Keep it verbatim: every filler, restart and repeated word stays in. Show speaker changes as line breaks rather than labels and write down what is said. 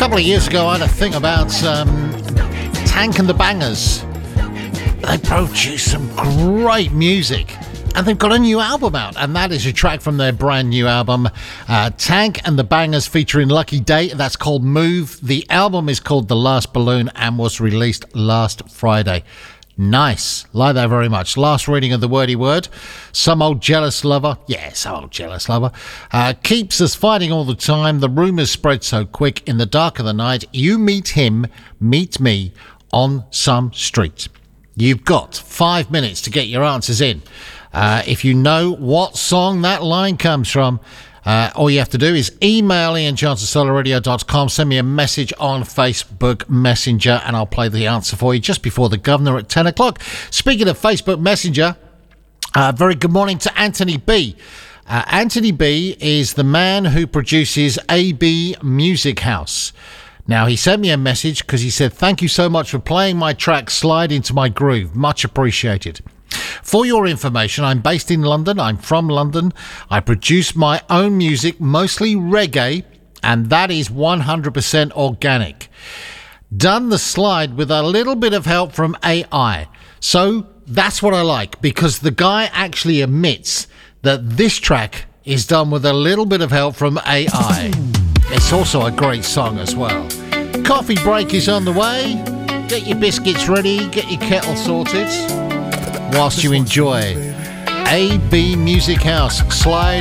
couple of years ago, I had a thing about um, Tank and the Bangers. They produce some great music, and they've got a new album out, and that is a track from their brand new album, uh, Tank and the Bangers, featuring Lucky Day. That's called Move. The album is called The Last Balloon and was released last Friday. Nice. Like that very much. Last reading of the wordy word. Some old jealous lover. Yeah, some old jealous lover. Uh, keeps us fighting all the time. The rumours spread so quick. In the dark of the night, you meet him, meet me on some street. You've got five minutes to get your answers in. Uh, if you know what song that line comes from, Uh, all you have to do is email ian johnson solar radio dot com, send me a message on Facebook Messenger, and I'll play the answer for you just before the governor at ten o'clock. Speaking of Facebook Messenger, uh, very good morning to Anthony B. Uh, Anthony B is the man who produces A B Music House. Now, he sent me a message because he said, thank you so much for playing my track Slide Into My Groove. Much appreciated. For your information, I'm based in London. I'm from London. I produce my own music, mostly reggae, and that is one hundred percent organic. Done the slide with a little bit of help from A I. So that's what I like, because the guy actually admits that this track is done with a little bit of help from A I. It's also a great song as well. Coffee break is on the way. Get your biscuits ready, get your kettle sorted, whilst you enjoy A B Music House, Slide